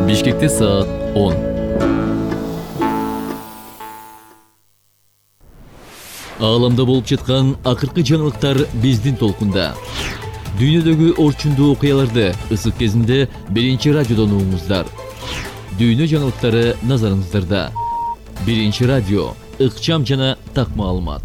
Бишкекте саат 10. Ааламда болуп жаткан акыркы жаңылыктар биздин толкунда. Дүйнөдөгү орчундуу окуяларды ысык кезинде биринчи радиодон угуңуздар. Дүйнө жаңылыктары назарыңыздарда. Биринчи радио, ыкчам жана так маалымат.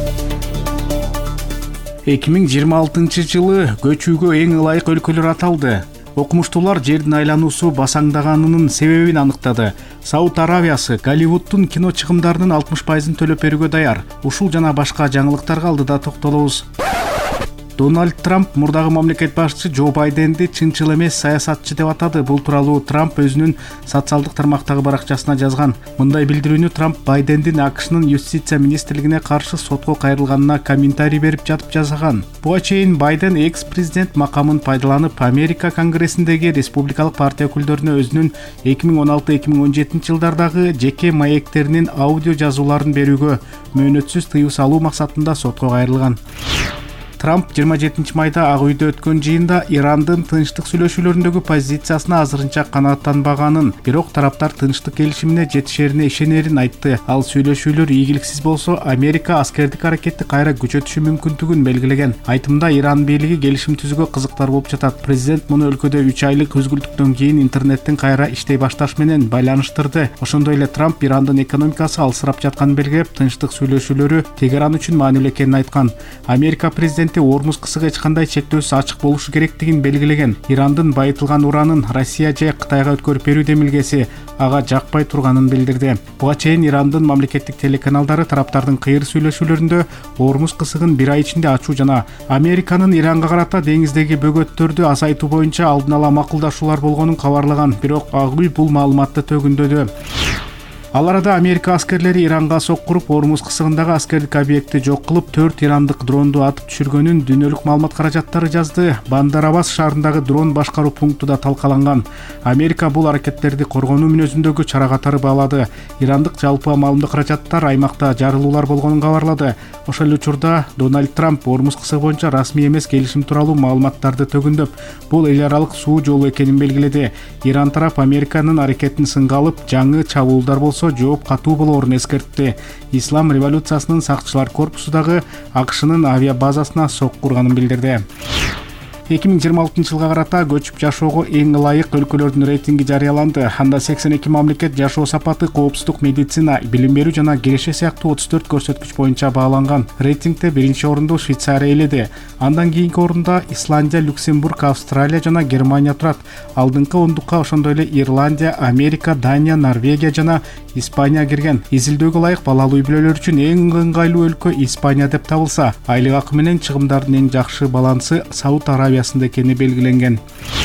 2026 көчүүгө эң ылайык өлкөлөр аталды. Окумуштуулар жердин айлануусу басаңдаганынын себебин аныктады. Сауд Аравиясы Голливудтун кино чыгымдарынын 60%-ын төлөп берүүгө даяр. Ушул жана башка жаңылыктарга алдыда токтолобуз. Дональд Трамп мурдагы мамлекет башчысы Джо Байденди чынчыл эмес саясатчы деп атады. Бул тууралуу Трамп өзүнүн социалдык тармактагы баракчасына жазган. Мындай билдирүүнү Трамп Байдендин АКШнын юстиция министрлигине каршы сотко кайрылганына комментарий берип жатып жасаган. Буга чейин Байден экс-президент макамын пайдаланып Америка Конгрессиндеги республикалык партия өкүлдөрүнө өзүнүн 2016-2017 жылдардагы жеке маектеринин аудио жазууларын берүүгө мөөнөтсүз тыюу салуу максатында сотко кайрылган. Трамп 27 майда Ак үйдө өткөн жыйында Ирандын тынчтык сүйлөшүүлөрүндөгү позициясына азырынча канааттанбаганын, бирок тараптар тынчтык келишимине жетишерине ишенерин айтты. Ал сүйлөшүүлөр ийгиликсиз болсо, Америка аскердик аракетти кайра күчөтүшү мүмкүндүгүн белгилеген. Айтымда Иран бийлиги келишим түзүүгө кызыктар болуп жатат. Президент муну өлкөдө 3 айлык өзгүлтүктөн кийин интернеттин кайра иштей башташ менен байланыштырды. Ошондой эле Трамп Ирандын экономикасы алсырап жатканын белгилеп, тынчтык сүйлөшүүлөрү Тегеран үчүн маанилүү экенин айткан. Америка президенти Ормуз кысыгы эч кандай чектөөсүз ачык болушу керектигин белгилеген. Ирандын байытылган уранын Россия же Кытайга өткөрүп берүү демилгеси ага жакпай турганын билдирди. Буга чейин Ирандын мамлекеттик телеканалдары тараптардын кыйыр сүйлөшүүлөрүндө Ормуз кысыгын 1 ай ичинде ачуу жана Американын Иранга карата деңиздеги бөгөттөрдү азайтуу боюнча алдын ала макулдашуулар болгонун кабарлаган. Бирок Ак үй бул маалыматты төгүндөдү. Ал арада Америка аскерлери Иранга соккуруп, Ормуз кысыгындагы аскердик объектти жок кылып, 4 ирандык дронду атып түшүргөнүн дүйнөлүк маалымат каражаттары жазды. Бандар-Аббас шаарындагы дрон башкаруу пункту да талкаланган. Америка бул аракеттерди коргонуу мүнөзүндөгү чара катары баалады. Ирандык жалпы маалымдык каражаттар аймакта жарылуулар болгонун кабарлады. Ошол учурда Дональд Трамп Ормуз кысыгы боюнча расмий эмес келишим тууралуу маалыматтарды төгүндөп, бул эл аралык суу жолу экенин белгиледи. Иран тарап Американын аракетин сынга алып, жаңы чабуулдар болсо жооп катуу болоорун эскертти. Ислам революциясынын сакчылар корпусу дагы АКШнын авиабазасына сокку урганын билдирди. 2026 жылга карата көчүп жашоого эң ылайык өлкөлөрдүн рейтинги жарыяланды. Анда 82 мамлекет жашоо сапаты, коопсуздук, медицина, билим берүү жана киреше сыяктуу 34 көрсөткүч боюнча бааланган. Рейтингде биринчи орунду Швейцария ээледи. Андан кийинки орунда Исландия, Люксембург, Австралия жана Германия турат. Алдыңкы ондукка ошондой эле Ирландия, Америка, Дания, Норвегия жана Испания кирген. Изилдөөгө ылайык балалуу үй-бүлөлөр үчүн эң ыңгайлуу өлкө Испания деп табылса, айлык акы менен чыгымдардын эң жакшы балансы Сауд Аравиясында экени белгиленген.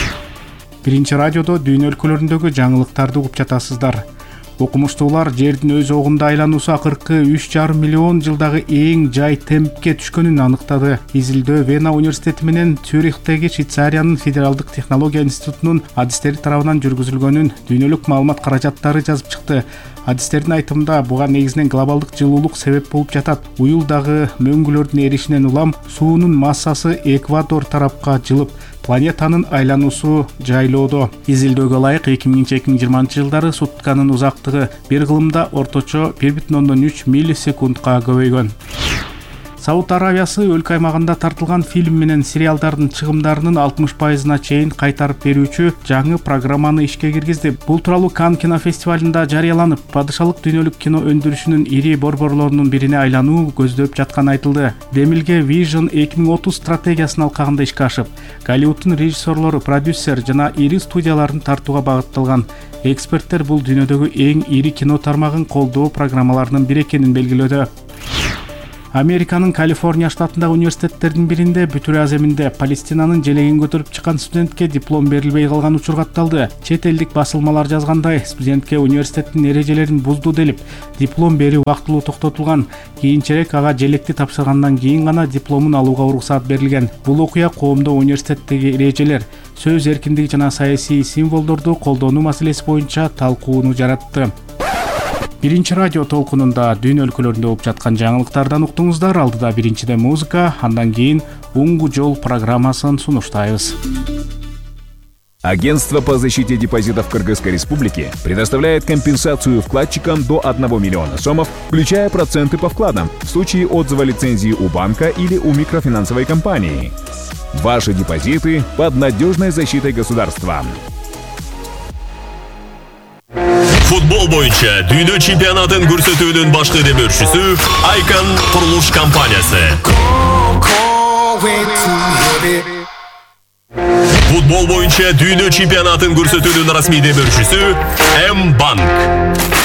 Биринчи радиодо дүйнө өлкөлөрүндөгү жаңылыктарды угуп жатасыздар. Окумуштуулар жердин өз огунда айлануусу акыркы 3,5 миллион жылдагы эң жай темпке түшкөнүн аныктады. Изилдөө Вена университети менен Цюрихтеги Швейцариянын Федералдык технология институтунун адистери тарабынан жүргүзүлгөнүн дүйнөлүк маалымат каражаттары жазып чыкты. Адистердин айтымында, буга негизинен глобалдык жылуулук себеп болуп жатат. Уюлдагы мөңгүлөрдүн эришинен улам суунун массасы Эквадор тарапка жылып, планетанын айлануусу жайлоодо. Изилдөөгө ылайык 2020-2020 жылдары сутканын узактыгы бир кылымда орточо 1,3 миллисекундка көбөйгөн. Сауд Аравиясы өлкө аймагында тартылган фильм менен сериалдардын чыгымдарынын 60%-на чейин кайтарып берүүчү жаңы программаны ишке киргизди. Бул тууралуу Канн кинофестивалында жарыяланып, падышалык дүйнөлүк кино өндүрүшүнүн ири борборлорунун бирине айлануу көздөп жатканы айтылды. Демилге Vision 2030 стратегиясынын алкагында ишке ашып, Голливудтун режиссерлору, продюсер жана ири студияларын тартууга багытталган. Эксперттер бул дүйнөдөгү эң ири кино тармагын колдоо программаларынын бири экенин белгилөөдө. Американын Калифорния штатындагы университеттердин биринде бүтүрүү аземинде Палестинанын желегин көтөрүп чыккан студентке диплом берилбей калган учур катталды. Чет элдик басылмалар жазгандай, студентке университеттин эрежелерин бузду делип, диплом берүү вактылуу токтотулган. Кийинчерээк ага желекти тапшыргандан кийин гана дипломун алууга уруксат берилген. Бул окуя коомдо университеттеги эрежелер, сөз эркиндиги жана саясий символдорду колдонуу маселеси боюнча талкууну жаратты. Биринчи радио толкунунда дүйнө өлкөлөрүндө болуп жаткан жаңылыктардан уктуңуздар. Алдыда биринчиде музыка, андан кийин Уңгу жол программасын сунуштайбыз. Агентство по защите депозитов Кыргызской Республики предоставляет компенсацию вкладчикам до 1 миллиона сомов, включая проценты по вкладам, в случае отзыва лицензии у банка или у микрофинансовой компании. Ваши депозиты под надежной защитой государства. Футбол боюнча дүйнө чемпионатын көрсөтүүнүн башкы демөөрчүсү Icon курулуш компаниясы. Футбол боюнча дүйнө чемпионатын көрсөтүүнүн расмий демөөрчүсү M-Bank.